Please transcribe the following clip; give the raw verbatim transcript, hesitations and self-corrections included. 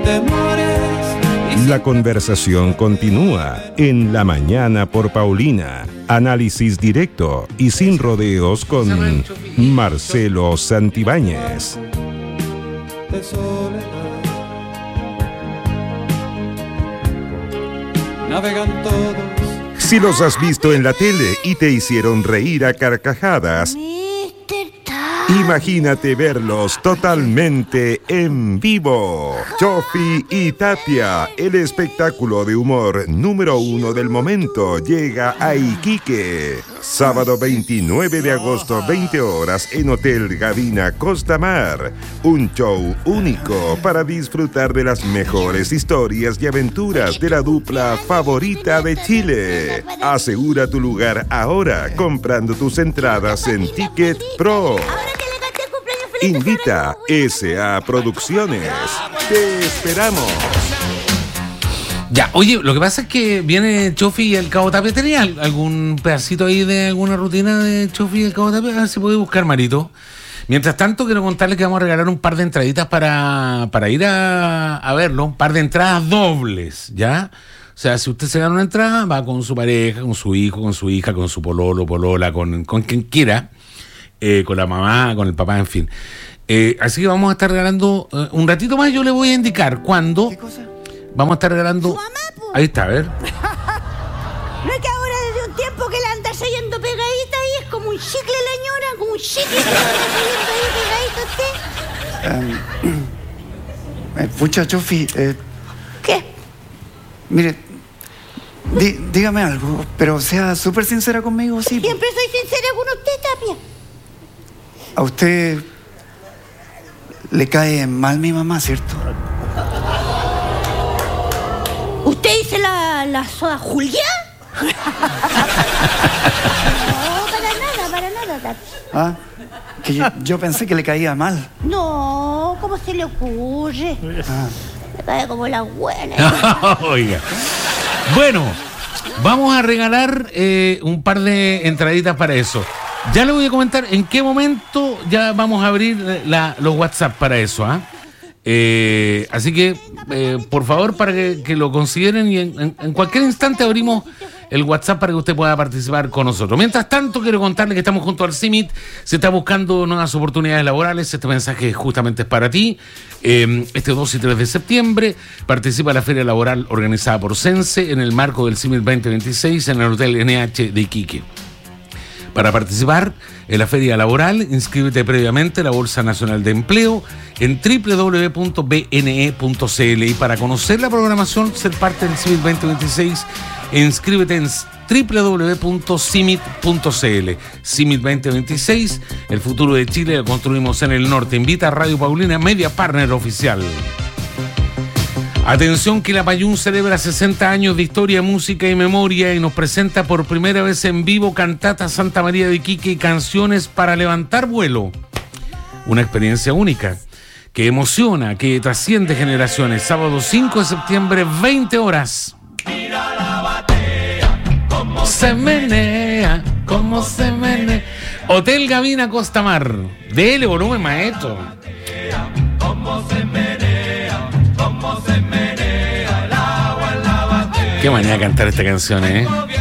La conversación continúa en La Mañana por Paulina. Análisis directo y sin rodeos con Marcelo Santibáñez. Navegan todos. Si los has visto en la tele y te hicieron reír a carcajadas, imagínate verlos totalmente en vivo. Chofi y Tapia, el espectáculo de humor número uno del momento, llega a Iquique. Sábado veintinueve de agosto, veinte horas, en Hotel Gavina Costa Mar. Un show único para disfrutar de las mejores historias y aventuras de la dupla favorita de Chile. Asegura tu lugar ahora comprando tus entradas en Ticket Pro. Invita S A Producciones. Te esperamos. Ya, oye, lo que pasa es que viene Chofi y el Cabo Tapia. ¿Tenía algún pedacito ahí de alguna rutina de Chofi y el Cabo Tapia? A ver si puede buscar, Marito. Mientras tanto, quiero contarles que vamos a regalar un par de entraditas para, para ir a, a verlo. Un par de entradas dobles, ¿ya? O sea, si usted se gana una entrada, va con su pareja, con su hijo, con su hija, con su pololo, polola, con, con quien quiera. Eh, con la mamá, con el papá, en fin. Eh, así que vamos a estar regalando eh, un ratito más. Yo le voy a indicar cuándo. ¿Qué cosa? Vamos a estar regalando. ¿Su mamá, po? Ahí está, a ver. No es que ahora desde un tiempo que la anda saliendo pegadita ahí, es como un chicle la ñora, como un chicle que la anda saliendo ahí pegadito usted. Um, eh, pucha, Chofi, eh, ¿Qué? mire, di, dígame algo, pero sea súper sincera conmigo, sí. Siempre soy sincera con usted, Tapia. A usted le cae mal mi mamá, ¿cierto? ¿Usted dice la, la soda Julia? No, para nada, para nada, Tapia. Ah, que yo, yo pensé que le caía mal. No, ¿cómo se le ocurre? Ah. Me cae como la buena. Oiga. Bueno, vamos a regalar eh, un par de entraditas para eso. Ya le voy a comentar en qué momento ya vamos a abrir la, los WhatsApp para eso, ¿ah? ¿eh? Así que, eh, por favor, para que, que lo consideren y en, en, en cualquier instante abrimos el WhatsApp para que usted pueda participar con nosotros. Mientras tanto, quiero contarle que estamos junto al CIMIT. Se está buscando nuevas oportunidades laborales. Este mensaje justamente es para ti. Eh, este dos y tres de septiembre participa en la Feria Laboral organizada por Sense en el marco del CIMIT veinte veintiséis en el Hotel N H de Iquique. Para participar en la feria laboral, inscríbete previamente en la Bolsa Nacional de Empleo en doble u doble u doble u punto b n e punto c l. Y para conocer la programación, ser parte del CIMIT veinte veintiséis, inscríbete en doble u doble u doble u punto cimit punto c l. CIMIT veinte veintiséis, el futuro de Chile lo construimos en el norte. Invita a Radio Paulina, media partner oficial. Atención, que Quilapayún celebra sesenta años de historia, música y memoria y nos presenta por primera vez en vivo Cantata Santa María de Iquique y canciones para levantar vuelo. Una experiencia única que emociona, que trasciende generaciones. Sábado cinco de septiembre, veinte horas. Mira la batea, cómo Se menea, como se menea. Hotel Gavina Costa Mar. Dele volumen, maestro. cómo se menea, cómo se menea el agua en la batea. Qué manera de cantar esta canción, ¿eh?